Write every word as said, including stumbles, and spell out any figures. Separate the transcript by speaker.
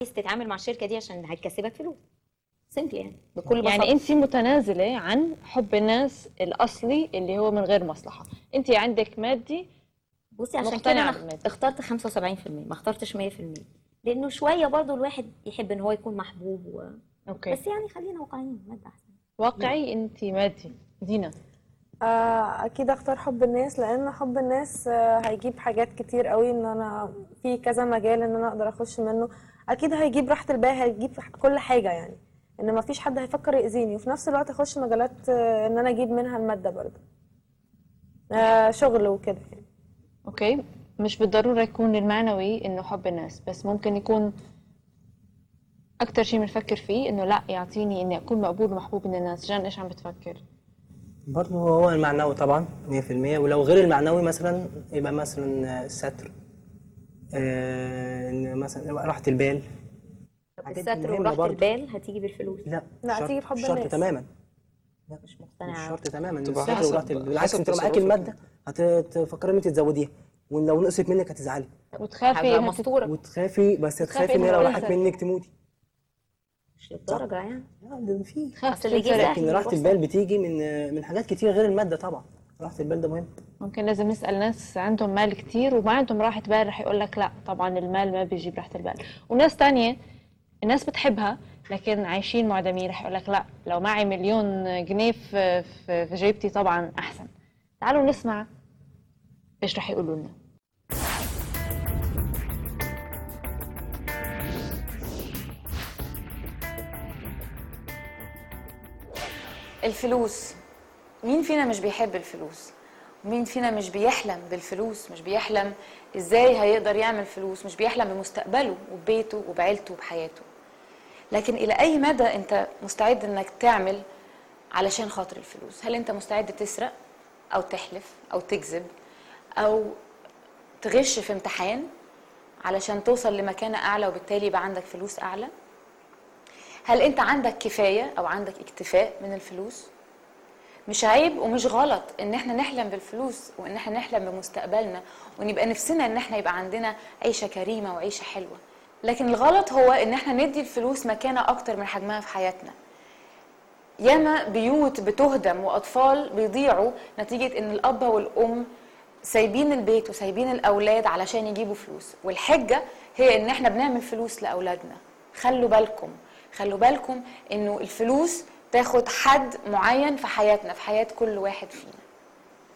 Speaker 1: تتعامل مع الشركه دي عشان هتكسبك فلوس سمبل يعني بكل بساطه.
Speaker 2: يعني انت متنازله عن حب الناس الاصلي اللي هو من غير مصلحه، انت عندك مادي.
Speaker 1: بصي عشان كده
Speaker 2: مقتنعة
Speaker 1: انا
Speaker 2: بالمادي.
Speaker 1: اخترت خمسة وسبعين في المية ما اخترتش مية في المية لانه شويه برضو الواحد يحب ان هو يكون محبوب و...
Speaker 2: اوكي.
Speaker 1: بس يعني خلينا واقعيين، مادة احسن.
Speaker 2: واقعي انت مادي. دينا.
Speaker 3: آه، اكيد اختار حب الناس، لان حب الناس آه، هيجيب حاجات كتير قوي، ان انا في كذا مجال ان انا اقدر اخش منه. اكيد هيجيب راحة البال، هيجيب كل حاجة يعني، ان ما فيش حد هيفكر يأذيني، وفي نفس الوقت اخش مجالات آه، ان انا اجيب منها المادة برضه، آه، شغل وكده يعني.
Speaker 2: اوكي. مش بالضروره يكون المعنوي انه حب الناس، بس ممكن يكون اكتر شيء بنفكر فيه انه لا يعطيني اني اكون مقبول ومحبوب من الناس. جان ايش عم بتفكر؟
Speaker 4: برضه هو المعنوي طبعا مية في المية، ولو غير المعنوي مثلا يبقى مثلا الستر، آه، ان مثلا راحة البال.
Speaker 1: طب
Speaker 4: حاجات
Speaker 1: الستر
Speaker 4: مهمة
Speaker 1: وراحه
Speaker 4: برضه.
Speaker 1: البال هتيجي بالفلوس؟
Speaker 4: لا
Speaker 3: لا،
Speaker 4: شرط-
Speaker 3: هتيجي بحب
Speaker 4: مش شرط
Speaker 3: الناس.
Speaker 4: تماما. لا
Speaker 1: مش
Speaker 4: مش
Speaker 1: مقتنعه.
Speaker 4: شرط تماما
Speaker 5: تبقى
Speaker 4: الستر
Speaker 5: حسب-
Speaker 4: وراحة البال، بالعكس
Speaker 5: حسب
Speaker 4: انت لو معاكي
Speaker 5: تصرفك
Speaker 4: المادة هتفكري ان انت تزوديها، ولو نقصت منك هتزعلي
Speaker 2: وتخافي
Speaker 1: هبقى
Speaker 2: انها تت-
Speaker 1: مستوره.
Speaker 4: وتخافي، بس
Speaker 2: وتخافي
Speaker 4: تخافي ان هي
Speaker 2: إنها
Speaker 4: لو راحت
Speaker 2: تنسى.
Speaker 4: منك تموتي.
Speaker 1: مش للدرجه يعني.
Speaker 4: لا ده في.
Speaker 2: تخاف
Speaker 1: اصل اللي جه
Speaker 2: تنسرق.
Speaker 4: لكن
Speaker 1: سهل
Speaker 4: راحة
Speaker 1: يروح
Speaker 4: البال
Speaker 1: سهل.
Speaker 4: بتيجي من من حاجات كتير غير المادة طبعا. راحة البال ده مهم.
Speaker 2: ممكن لازم نسال ناس عندهم مال كتير وما عندهم راحه بال، رح يقول لك لا طبعا المال ما بيجيب راحه البال. وناس تانية الناس بتحبها لكن عايشين معدمين، رح يقول لك لا لو معي مليون جنيه في في في جيبتي طبعا احسن. تعالوا نسمع ايش رح يقولوا لنا.
Speaker 6: الفلوس، مين فينا مش بيحب الفلوس؟ مين فينا مش بيحلم بالفلوس؟ مش بيحلم ازاي هيقدر يعمل فلوس، مش بيحلم بمستقبله وببيته وبعيلته وبحياته. لكن الى اي مدى انت مستعد انك تعمل علشان خاطر الفلوس؟ هل انت مستعد تسرق او تحلف او تكذب او تغش في امتحان علشان توصل لمكانة اعلى وبالتالي يبقى عندك فلوس اعلى؟ هل انت عندك كفاية او عندك اكتفاء من الفلوس؟ مش عيب ومش غلط ان احنا نحلم بالفلوس وان احنا نحلم بمستقبلنا ونبقى نفسنا ان احنا يبقى عندنا عيشة كريمة وعيشة حلوة، لكن الغلط هو ان احنا ندي الفلوس مكانة اكتر من حجمها في حياتنا. ياما بيوت بتهدم واطفال بيضيعوا نتيجة ان الاب والام سايبين البيت وسايبين الاولاد علشان يجيبوا فلوس، والحجة هي ان احنا بنعمل فلوس لاولادنا. خلوا بالكم خلوا بالكم انه الفلوس تاخد حد معين في حياتنا، في حياة كل واحد فينا.